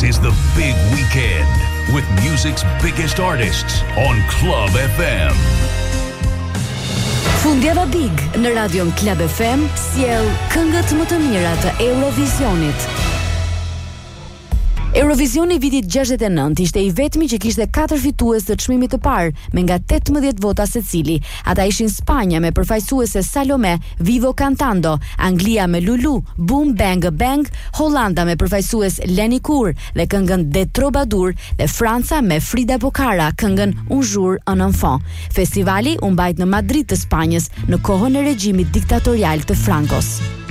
is the big weekend with music's biggest artists on Club FM. Fundjava Big në radion Club FM sjell këngët më të mira të Eurovisionit. Eurovisioni vitit 69 ishte I vetmi që kishte 4 fitues të çmimit të parë me nga 18 vota secili. Ata ishin Spanja me përfaqësuese Salome, Vivo Cantando, Anglia me Lulu, Boom Bang Bang, Hollanda me përfaqësues Lenny Kur dhe këngën De Troubadour dhe Franca me Frida Bocara këngën Un jour un enfant. Festivali u mbajt në Madrid të Spanjës në kohën e regjimit diktatorial të Francos.